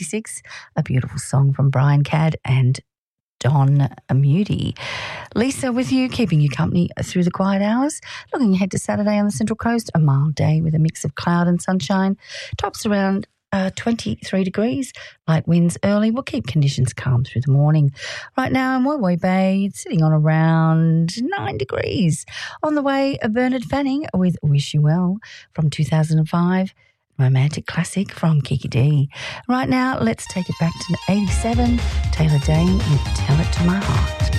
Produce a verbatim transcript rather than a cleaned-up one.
sixty-six, a beautiful song from Brian Cadd and Don Moody. Lisa with you, keeping you company through the quiet hours. Looking ahead to Saturday on the Central Coast, a mild day with a mix of cloud and sunshine. Tops around uh, twenty-three degrees. Light winds early will keep conditions calm through the morning. Right now in Woy Bay, it's sitting on around nine degrees. On the way, Bernard Fanning with Wish You Well from two thousand five. Romantic classic from Kiki D. Right now, let's take it back to eighty-seven. Taylor Dayne with Tell It to My Heart.